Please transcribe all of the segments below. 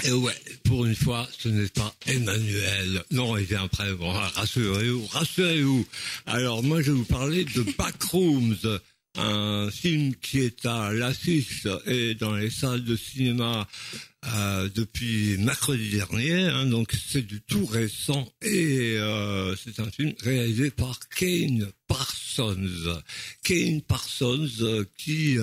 Et ouais, pour une fois, ce n'est pas Emmanuel. Non, il vient après. Bon, rassurez-vous. Alors, moi, je vais vous parler de Backrooms, un film qui est à l'affiche et dans les salles de cinéma depuis mercredi dernier. Donc, c'est du tout récent et c'est un film réalisé par Kane Parsons. Kane Parsons qui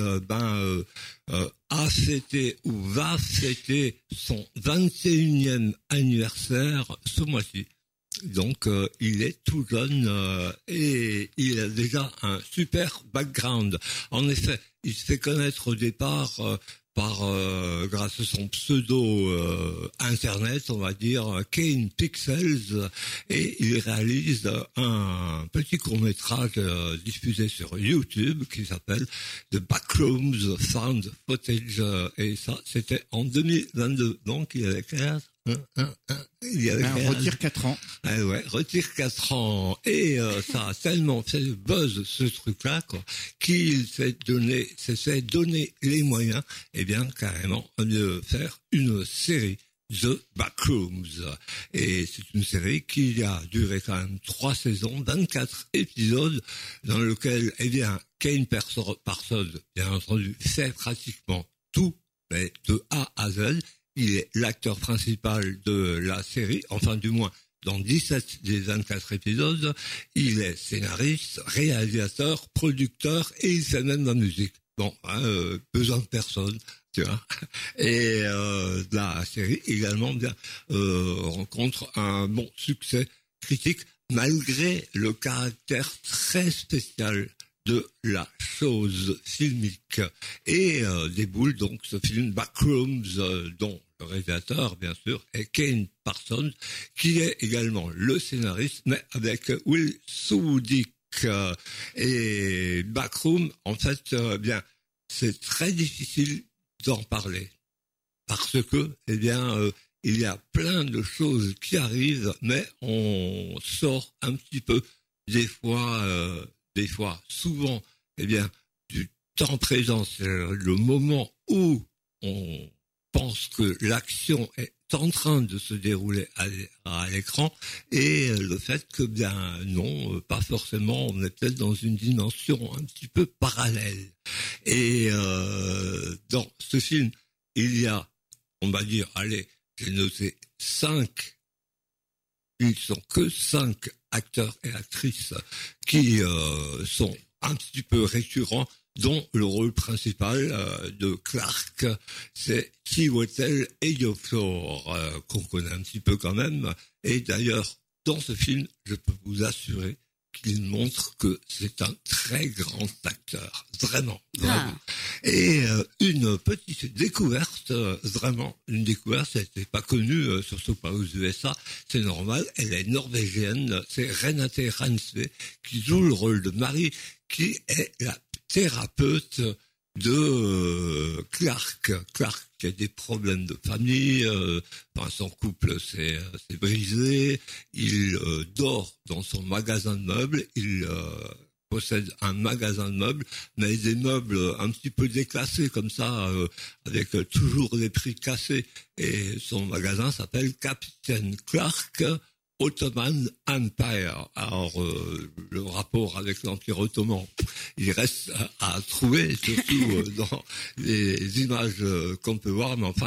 a fêté ou va fêter son 21e anniversaire ce mois-ci. Donc il est tout jeune et il a déjà un super background. En effet, il se fait connaître au départ grâce à son pseudo internet, on va dire Kane Pixels, et il réalise un petit court-métrage diffusé sur YouTube qui s'appelle The Backrooms Found Footage, et ça c'était en 2022. Donc il avait quel âge? Retire 4 ans. Ah ouais, retire 4 ans. Et ça a tellement fait le buzz, ce truc-là, quoi, qu'il s'est donné les moyens, carrément, de faire une série, The Backrooms. Et c'est une série qui a duré quand même 3 saisons, 24 épisodes, dans lequel, Kane Parsons, bien entendu, fait pratiquement tout, mais de A à Z. Il est l'acteur principal de la série, enfin du moins dans 17 des 24 épisodes. Il est scénariste, réalisateur, producteur et il fait même la musique. Bon, besoin de personne, tu vois. Et la série également rencontre un bon succès critique malgré le caractère très spécial de la chose filmique. Et déboule donc ce film Backrooms, dont le réalisateur, bien sûr, est Kane Parsons, qui est également le scénariste, mais avec Will Soudick. Et Backroom, en fait, c'est très difficile d'en parler. Parce que, il y a plein de choses qui arrivent, mais on sort un petit peu, souvent, du temps présent, c'est le moment où on pense que l'action est en train de se dérouler à l'écran, et le fait que, non, pas forcément, on est peut-être dans une dimension un petit peu parallèle. Et dans ce film, il y a, on va dire, j'ai noté 5, ils sont que 5 acteurs et actrices qui sont un petit peu récurrents, dont le rôle principal de Clark, c'est Chiwetel Ejiofor, qu'on connaît un petit peu quand même. Et d'ailleurs, dans ce film, je peux vous assurer qu'il montre que c'est un très grand acteur, vraiment. Et une petite découverte, vraiment une découverte, elle n'était pas connue, surtout pas aux USA, c'est normal, elle est norvégienne, c'est Renate Reinsve qui joue le rôle de Marie, qui est la thérapeute de Clark qui a des problèmes de famille, son couple s'est brisé, il dort dans son magasin de meubles, il possède un magasin de meubles, mais des meubles un petit peu déclassés comme ça, avec toujours les prix cassés, et son magasin s'appelle Captain Clark Ottoman Empire. Alors, le rapport avec l'Empire ottoman, il reste à trouver, surtout dans les images qu'on peut voir, mais enfin,